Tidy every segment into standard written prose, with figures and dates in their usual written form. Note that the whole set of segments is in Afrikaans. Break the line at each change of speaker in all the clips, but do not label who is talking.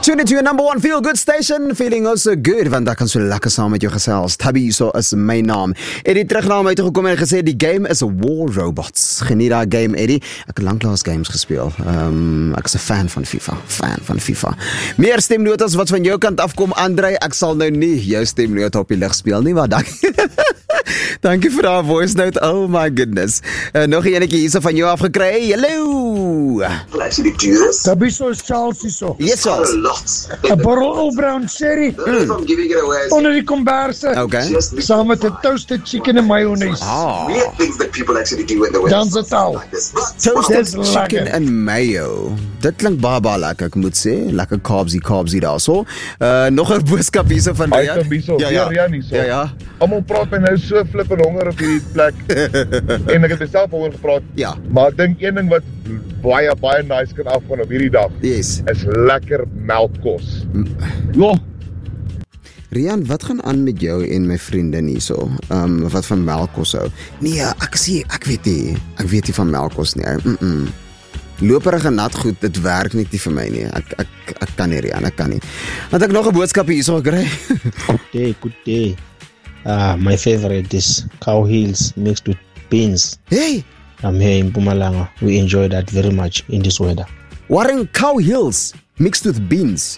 Tune into your number one feel-good station, feeling also good, want ek kan so lekker saam met jou gesels. Tabby, so is my naam. Eddie terug na my toe gekom en gesê, die game is War Robots. Geniet die game, Eddie. Ek het lanklaas games gespeel. Ek is 'n fan van FIFA. Meer stemnotas wat van jou kant afkom, Andrei. Ek sal nou nie jou stemnota op die lig speel nie, maar dankie. Dankie vir daai voice note. Oh my goodness. Nog een enetjie hierso van jou afgekry. Hallo.
Well, actually do this.
Tabby, so is Charles hierso.
Yes, Charles.
A lot.
A bottle of brown sherry
If I'm giving it away,
onder die komberse.
Okay.
just
Saam met 'n toasted chicken en mayonnaise.
weird things that people actually do in the West.
Dan se taal.
Like this. But
Toasted
Dis
chicken
lekker.
en mayo. Dit klink baie lekker, ek moet sê. Lekker carbsie daarso. Nog 'n boodskap hierso van
Hy
Rian.
kom hierso, Rian hierso.
Ja.
Almal praat my nou so flippend honger op hierdie plek. En ek het myself honger gepraat.
Ja.
Maar ek dink een ding wat baie nice kan afgaan op hierdie dag
Yes.
is lekker melkkos.
Ja,
Rian, wat gaan aan met jou en my vriendin hierso? Wat van melkkos hou? Nee, ek weet nie van melkkos nie. Loperige nat goed, dit werk net nie vir my nie. Ek kan nie, Rian, ek kan nie. Want ek nog 'n boodskap hierso gekry.
Good day. My favorite is cow heels mixed with beans.
Hey,
I'm here in Mpumalanga. We enjoy that very much in this weather.
Warren cow hills mixed with beans.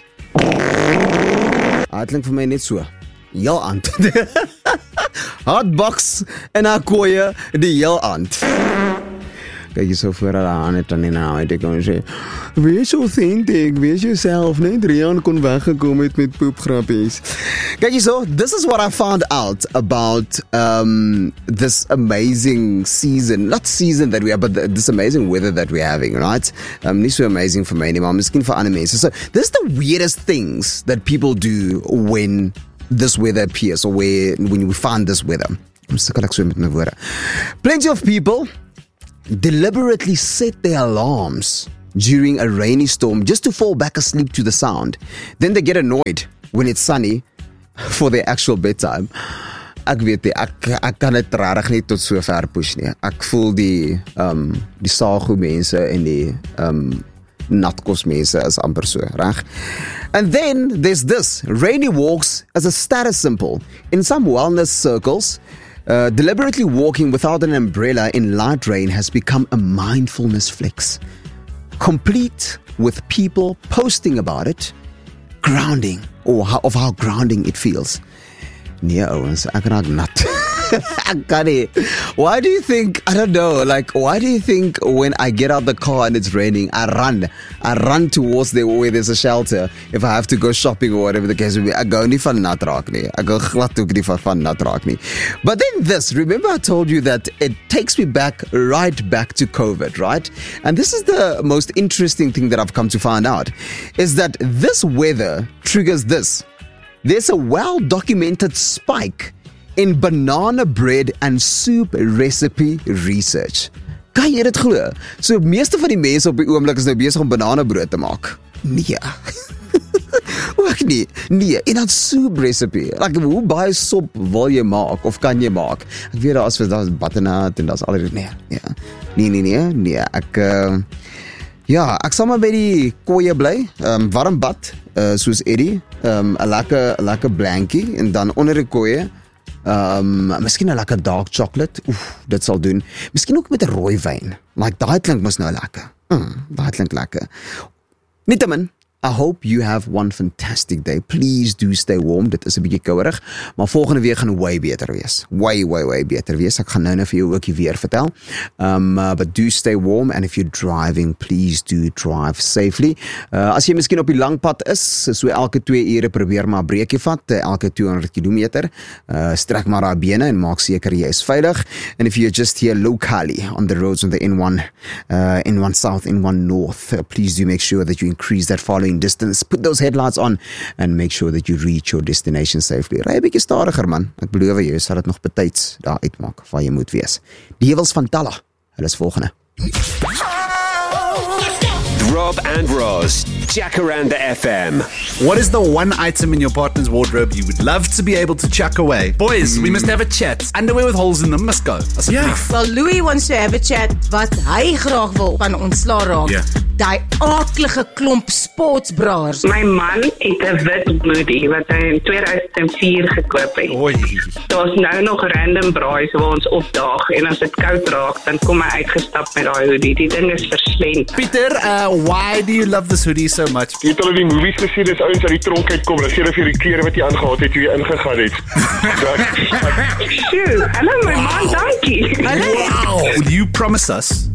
Het klink vir my net so. Heel aand. Hotbox en akoye die heel aand. Kijk je zo voor aan het dan in nou en dan sê, wees authentic, wees yourself, net Rian kon weggekom het met poepgrappies. Kijk je zo, this is what I found out about this amazing season, not season that we have, but this amazing weather that we're having, right? Nie so amazing vir my nie, maar miskien vir ander mense. So, this is the weirdest things that people do when this weather appears, or when you find this weather. I'm sukkel ek so met my woorde. Plenty of people deliberately set their alarms during a rainy storm just to fall back asleep to the sound. Then they get annoyed when it's sunny for their actual bedtime. Ek weet nie, ek kan dit rarig nie tot so ver push nie. Ek voel die sago mense en die natkos mense is amper so, reg? And then there's this, rainy walks as a status symbol. In some wellness circles, deliberately walking without an umbrella in light rain has become a mindfulness flex, complete with people posting about it, grounding, or of how grounding it feels. Nee, ouens, ek raak nat. Ek kan nie. Why do you think, I don't know, why do you think when I get out the car and it's raining, I run towards where there's a shelter if I have to go shopping or whatever the case may be. Ek gou nie van nat raak nie. Ek gou glad ook nie van nat raak nie. But then this, remember I told you that it takes me right back to COVID, right? And this is the most interesting thing that I've come to find out, is that this weather triggers this. There's a well-documented spike in banana bread and soup recipe research. Kan jy dit glo? So meeste van die mense op die oomblik is nou besig om bananabrood te maak. Nee. Ook nie. Nee, en dan soup recipe. Hoe baie sop wil jy maak of kan jy maak? Ek weet daar's butternut en daar's al die Nee. Ek sal maar by die koeie bly. Warm bad, soos Eddie. 'n lekker blankie en dan onder die koeie miskien 'n lekker dark chocolate. Dit sal doen. Miskien ook met 'n rooi wyn. Daai klink mos nou lekker. Daai klink lekker. Nietemin, I hope you have one fantastic day. Please do stay warm. Dit is 'n bietjie kouerig, maar volgende week gaan way beter wees. Way beter wees. Ek gaan nou vir jou ook weer vertel. But do stay warm, and if you're driving, please do drive safely. As jy miskien op die lang pad is, so elke 2 ure probeer maar 'n breekie vat, elke 200 km. Strek maar daai bene en maak seker jy is veilig. And if you're just here locally on the roads on the N1 South, N1 North, please do make sure that you increase that following distance, put those headlights on and make sure that you reach your destination safely. Ry 'n bietjie stadiger man, ek beloof jy sal dit nog betyds daar uitmaak waar jy moet wees. Die heuwels van Talla, hulle is volgende.
Rob and Roz, Jacaranda FM.
What is the one item in your partner's wardrobe you would love to be able to chuck away? Boys, we must have a chat. Underwear with holes in them must go.
Well, Louis wants to have a chat wat hy graag wil van ontslaa raak. daai aaklige klomp sportsbraars.
My man het 'n wit Moody wat hy in 2004 gekoop het.
Oei.
Daar's nou nog random braais waar ons opdaag en as dit koud raak, dan kom hy uitgestap met daai hoodie. Die ding is verslend.
Pieter, why do you love this hoodie so much?
Jy het al die movies gesien, dis ouens uit die tronk uitkom, dan gee hulle vir die klere wat jy aangehad het, hoe jy ingegaan het.
Sjoe, hallo my man, dankie.
Wow. Will you promise us